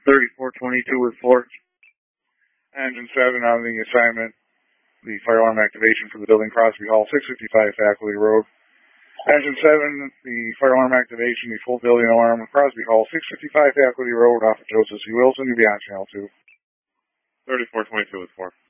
3422 with 4. Engine 7 on the assignment. The fire alarm activation for the building Crosby Hall, 655 Faculty Road. Engine 7, the fire alarm activation, the full building alarm, Crosby Hall, 655 Faculty Road, off of Joseph C. Wilson. You'll be on channel 2. 3422 with 4.